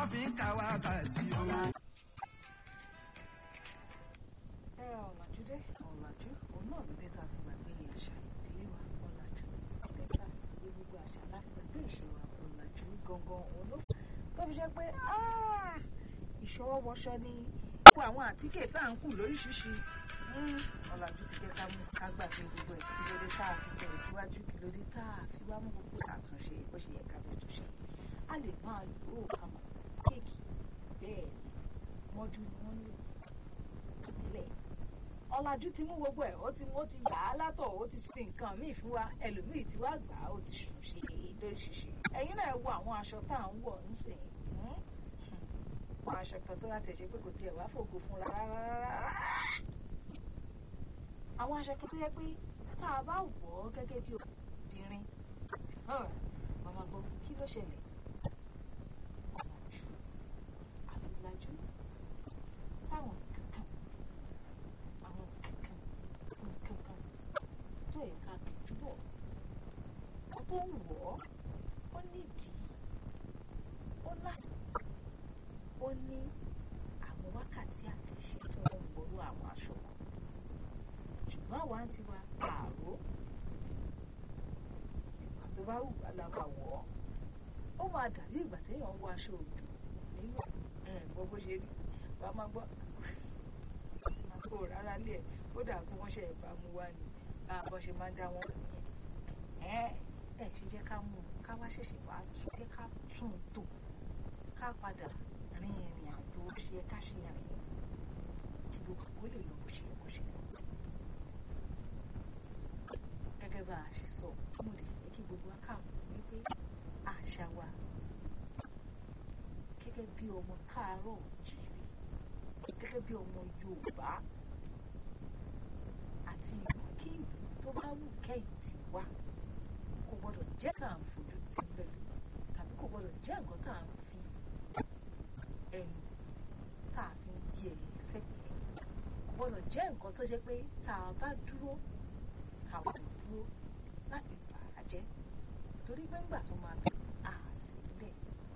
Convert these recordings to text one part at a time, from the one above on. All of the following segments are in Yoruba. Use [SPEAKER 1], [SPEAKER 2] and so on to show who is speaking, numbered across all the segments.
[SPEAKER 1] wọ́n fi ń ka wákàtí o.
[SPEAKER 2] ọ̀làjú dé ọ̀làjú òun náà ló dé tá a fi gbàgbé àṣà ìdílé wa ọ̀làjú lẹ́tà ìgbé gbogbo àṣà láti gbàgbé ìṣe wa ọ̀làjú gangan òun ló tó fi ṣe pé ìṣọwọ́ wọṣọ ni fún àwọn àtíkè tá à ń kù lóríṣiríṣi ọ̀làjú ti jẹ́ ká mú ká gbàgbé gbogbo ẹ̀ kí ló dé tá a fi tẹ̀lé síwájú kí ló dé tá a fi wá mú gbogbo àtúnṣe bó ṣe yẹ ká tó túnṣe a lè máa lò ó ká mọ̀ kéèkì bẹ́ẹ̀ mọ́jú ni wọ́n lò nílẹ̀ ọ̀làjú ti mú gbogbo ẹ̀ ó ti yà á látọ̀ ó ti ṣe nǹkan míì fún wa ẹlòmíì tí wàá gbà ó ti ṣùn ṣe lóríṣiríṣi ẹ̀yin náà wo àwọn aṣọ tá à ń wọ̀ ń sìn àwọn aṣọ kan tó láti ṣe pé kò tiẹ̀ wá fògo fún rárá àwọn aṣọ kan tó yẹ pé tá a bá wọ̀ ọ́ gẹ́gẹ́ bí obìnrin màmá gbọ́ kí ló ṣẹlẹ̀ ọ̀làjú àti ìlàjú táwọn kankan àwọn kankan tí kankan tó yẹ ká kẹjú bọ̀ ó tó ń wọ̀ ọ́ ó nídìí ó láti ó ní àwọn wákàtí àti iṣẹ́ tó ń wọ̀rú àwọn aṣọ ṣùgbọ́n àwa ń tiwa pààrọ̀ ìgbà tó bá wù wá la máa wọ̀ ọ́ ó máa dàbí ìgbà téèyàn ń wọ aṣọ òjò nígbà gbogbo ṣe rí wà á máa gbọ́ kó rárá lé ẹ̀ ó dà kó wọ́n ṣe ẹ̀bà mú wá ní bọ́ ṣe máa ń dá wọn nìyẹn ẹ̀ ṣe jẹ́ ká mú ká wá ṣẹ̀ṣẹ̀ wá jẹ́ ká tún tò ká padà rin ìrìn àjò bó ṣe yẹ ká ṣe rìn kí gbogbo kó lè lọ bó ṣe yẹ kó ṣe lọ. Gẹ́gẹ́ bá a ṣe sọ mo lè fẹ́ kí gbogbo akáàmù wípé àṣà wa gẹ́gẹ́ bí ọmọ káàárọ̀ òjíire gẹ́gẹ́ bí ọmọ Yorùbá àti ìlú kí ìlú tó bá wù kẹ́yìntì wá kò gbọ́dọ̀ jẹ́ ká à ń fojú tẹ́ńbẹ́lú tàbí kò gbọ́dọ̀ jẹ́ nǹkan tá à ń fi ẹnu tá a fi ń yí ẹ sẹ́gbẹ̀ẹ́ kò gbọ́dọ̀ jẹ́ nǹkan tó jẹ́ pé tá a bá dúró káwọn ò dúró láti bà á jẹ́ torí pé ńgbà tó máa bẹ̀rẹ̀ àsìlẹ̀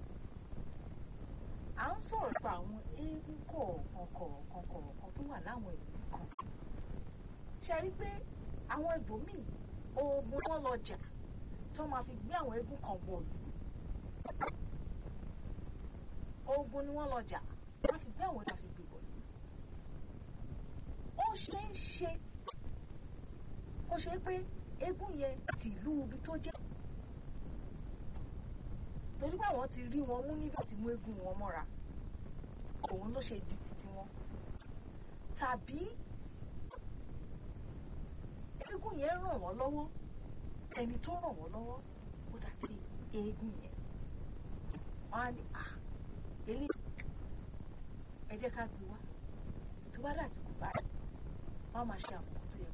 [SPEAKER 2] à ń sọ̀rọ̀ nípa àwọn eégún kọ̀ọ̀kan tó wà láwọn ìlú kan ṣe rí pé àwọn ibòmíì ogun wọn lọ jà tó máa fi gbé àwọn eégún kan wọ̀lú ogun ni wọ́n lọ jà wọ́n fi gbé àwọn ìta fi gbé wọ̀lú ó ṣe é ṣe kó ṣe pé eégún yẹn tìlú ibi tó jẹ́ torí pé àwọn ti rí wọn mú níbi tí mú eégún wọn mọ́ra òun ló ṣe di títí wọn tàbí eégún yẹn ràn wọ́n lọ́wọ́ ẹni tó ràn wọ́n lọ́wọ́ ó dàbí eégún yẹn wọ́n á ní eléyìí ẹ jẹ́ ká gbé wá tó bá dà tí kò báyìí wọ́n á máa ṣe àwọn